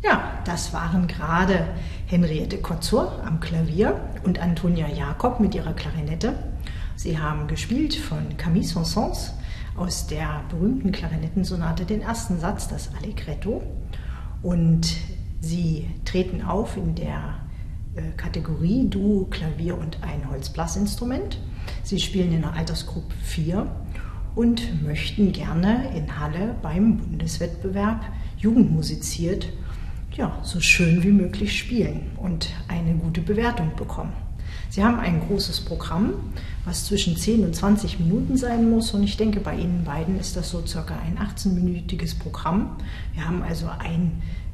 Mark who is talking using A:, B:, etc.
A: Ja, das waren gerade Henriette Kotzur am Klavier und Antonia Jakob mit ihrer Klarinette. Sie haben gespielt von Camille Saint-Saëns aus der berühmten Klarinettensonate den ersten Satz, das Allegretto. Und sie treten auf in der Kategorie Duo, Klavier und ein Holzblasinstrument. Sie spielen in der Altersgruppe 4 und möchten gerne in Halle beim Bundeswettbewerb Jugendmusiziert so schön wie möglich spielen und eine gute Bewertung bekommen. Sie haben ein großes Programm, was zwischen 10 und 20 Minuten sein muss, und ich denke, bei Ihnen beiden ist das so circa ein 18-minütiges Programm. Wir haben also ein